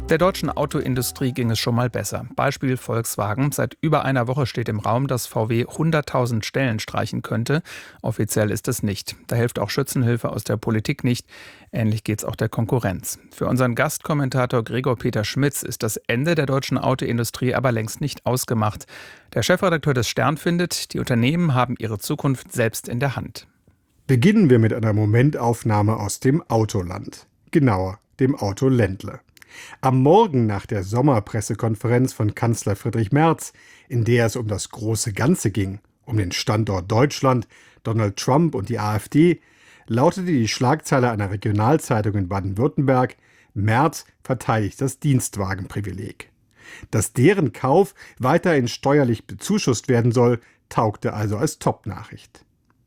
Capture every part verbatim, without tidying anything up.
Der deutschen Autoindustrie ging es schon mal besser. Beispiel Volkswagen. Seit über einer Woche steht im Raum, dass V W hunderttausend Stellen streichen könnte. Offiziell ist es nicht. Da hilft auch Schützenhilfe aus der Politik nicht. Ähnlich geht es auch der Konkurrenz. Für unseren Gastkommentator Gregor Peter Schmitz ist das Ende der deutschen Autoindustrie aber längst nicht ausgemacht. Der Chefredakteur des Stern findet, die Unternehmen haben ihre Zukunft selbst in der Hand. Beginnen wir mit einer Momentaufnahme aus dem Autoland. Genauer, dem Autoländle. Am Morgen nach der Sommerpressekonferenz von Kanzler Friedrich Merz, in der es um das große Ganze ging, um den Standort Deutschland, Donald Trump und die AfD, lautete die Schlagzeile einer Regionalzeitung in Baden-Württemberg: Merz verteidigt das Dienstwagenprivileg. Dass deren Kauf weiterhin steuerlich bezuschusst werden soll, taugte also als Top-Nachricht.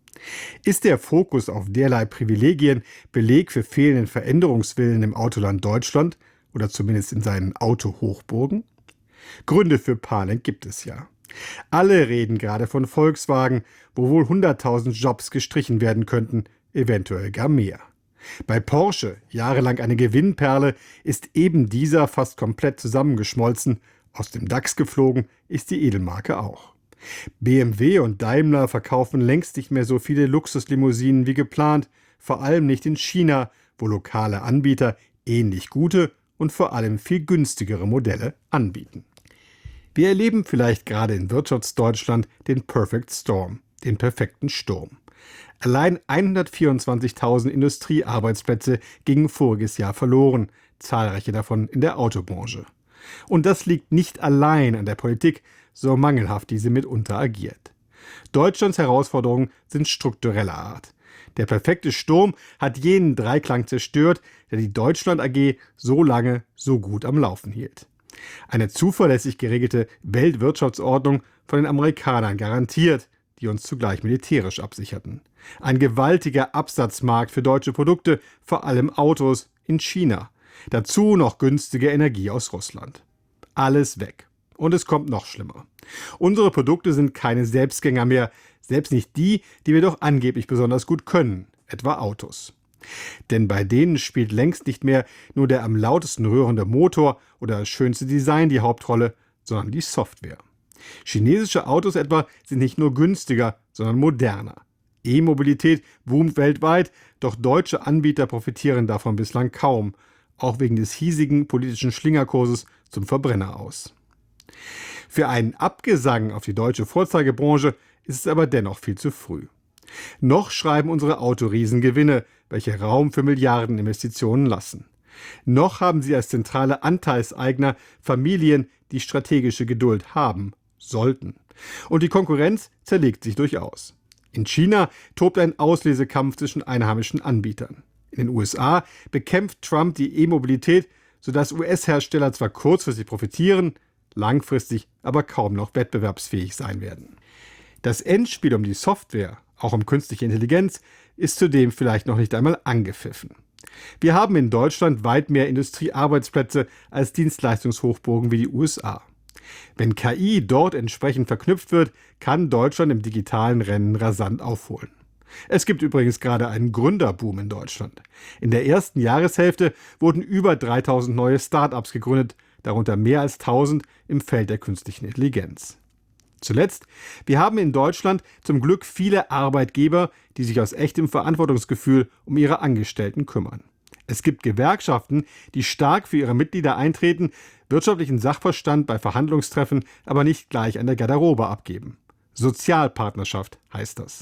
Ist der Fokus auf derlei Privilegien Beleg für fehlenden Veränderungswillen im Autoland Deutschland oder zumindest in seinen Autohochburgen? Gründe für Panik gibt es ja. Alle reden gerade von Volkswagen, wo wohl hunderttausend Jobs gestrichen werden könnten, eventuell gar mehr. Bei Porsche, jahrelang eine Gewinnperle, ist eben dieser fast komplett zusammengeschmolzen. Aus dem DAX geflogen ist die Edelmarke auch. B M W und Daimler verkaufen längst nicht mehr so viele Luxuslimousinen wie geplant, vor allem nicht in China, wo lokale Anbieter ähnlich gute und vor allem viel günstigere Modelle anbieten. Wir erleben vielleicht gerade in Wirtschaftsdeutschland den Perfect Storm, den perfekten Sturm. Allein hundertvierundzwanzigtausend Industriearbeitsplätze gingen voriges Jahr verloren, zahlreiche davon in der Autobranche. Und das liegt nicht allein an der Politik, so mangelhaft diese mitunter agiert. Deutschlands Herausforderungen sind struktureller Art. Der perfekte Sturm hat jenen Dreiklang zerstört, der die Deutschland A G so lange so gut am Laufen hielt. Eine zuverlässig geregelte Weltwirtschaftsordnung von den Amerikanern garantiert, die uns zugleich militärisch absicherten. Ein gewaltiger Absatzmarkt für deutsche Produkte, vor allem Autos, in China. Dazu noch günstige Energie aus Russland. Alles weg. Und es kommt noch schlimmer. Unsere Produkte sind keine Selbstgänger mehr, selbst nicht die, die wir doch angeblich besonders gut können, etwa Autos. Denn bei denen spielt längst nicht mehr nur der am lautesten rührende Motor oder das schönste Design die Hauptrolle, sondern die Software. Chinesische Autos etwa sind nicht nur günstiger, sondern moderner. E-Mobilität boomt weltweit, doch deutsche Anbieter profitieren davon bislang kaum, auch wegen des hiesigen politischen Schlingerkurses zum Verbrenner aus. Für einen Abgesang auf die deutsche Vorzeigebranche ist es aber dennoch viel zu früh. Noch schreiben unsere Autoriesen Gewinne, welche Raum für Milliardeninvestitionen lassen. Noch haben sie als zentrale Anteilseigner Familien, die strategische Geduld haben, sollten. Und die Konkurrenz zerlegt sich durchaus. In China tobt ein Auslesekampf zwischen einheimischen Anbietern. In den U S A bekämpft Trump die E-Mobilität, sodass U S-Hersteller zwar kurzfristig profitieren, langfristig aber kaum noch wettbewerbsfähig sein werden. Das Endspiel um die Software, auch um künstliche Intelligenz, ist zudem vielleicht noch nicht einmal angepfiffen. Wir haben in Deutschland weit mehr Industriearbeitsplätze als Dienstleistungshochburgen wie die U S A. Wenn K I dort entsprechend verknüpft wird, kann Deutschland im digitalen Rennen rasant aufholen. Es gibt übrigens gerade einen Gründerboom in Deutschland. In der ersten Jahreshälfte wurden über dreitausend neue Start-ups gegründet, darunter mehr als tausend im Feld der künstlichen Intelligenz. Zuletzt, wir haben in Deutschland zum Glück viele Arbeitgeber, die sich aus echtem Verantwortungsgefühl um ihre Angestellten kümmern. Es gibt Gewerkschaften, die stark für ihre Mitglieder eintreten, wirtschaftlichen Sachverstand bei Verhandlungstreffen aber nicht gleich an der Garderobe abgeben. Sozialpartnerschaft heißt das.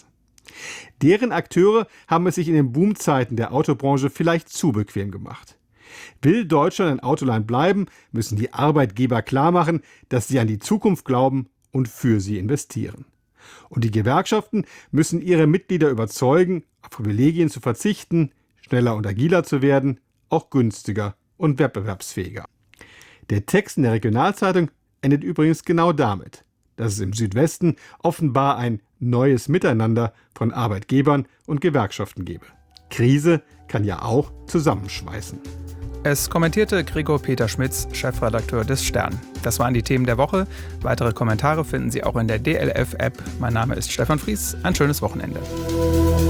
Deren Akteure haben es sich in den Boomzeiten der Autobranche vielleicht zu bequem gemacht. Will Deutschland ein Autoland bleiben, müssen die Arbeitgeber klarmachen, dass sie an die Zukunft glauben und für sie investieren. Und die Gewerkschaften müssen ihre Mitglieder überzeugen, auf Privilegien zu verzichten, schneller und agiler zu werden, auch günstiger und wettbewerbsfähiger. Der Text in der Regionalzeitung endet übrigens genau damit, dass es im Südwesten offenbar ein neues Miteinander von Arbeitgebern und Gewerkschaften gebe. Krise kann ja auch zusammenschweißen. Es kommentierte Gregor Peter Schmitz, Chefredakteur des Stern. Das waren die Themen der Woche. Weitere Kommentare finden Sie auch in der D L F-App. Mein Name ist Stefan Fries. Ein schönes Wochenende.